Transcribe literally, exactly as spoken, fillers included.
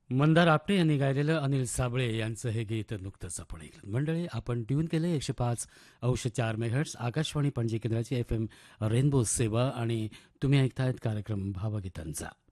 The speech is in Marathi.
मंदार आपटे यांनी गायलेलं अनिल साबळे यांचं हे गीत नुकतंच आपण ऐकलं. मंडळी, आपण ट्यून केलं एकशे पाच अंश चार मेगाहर्ट्झ आकाशवाणी पणजी केंद्राची एफ एम रेनबो सेवा आणि तुम्ही ऐकतायत कार्यक्रम भावगीतांचा.